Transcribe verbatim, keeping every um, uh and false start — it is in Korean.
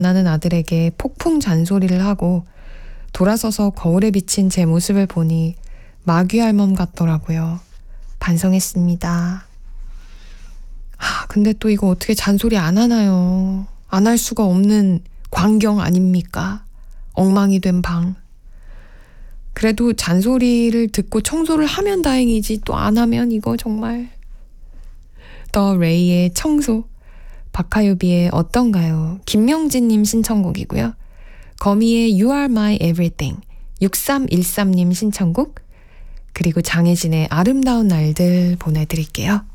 나는 아들에게 폭풍 잔소리를 하고 돌아서서 거울에 비친 제 모습을 보니 마귀알몸 같더라고요. 반성했습니다. 아, 근데 또 이거 어떻게 잔소리 안 하나요? 안 할 수가 없는 광경 아닙니까? 엉망이 된 방. 그래도 잔소리를 듣고 청소를 하면 다행이지 또 안 하면 이거 정말. 더 레이의 청소, 박하유비의 어떤가요? 김명진님 신청곡이고요. 거미의 You Are My Everything, 육삼일삼님 신청곡, 그리고 장혜진의 아름다운 날들 보내드릴게요.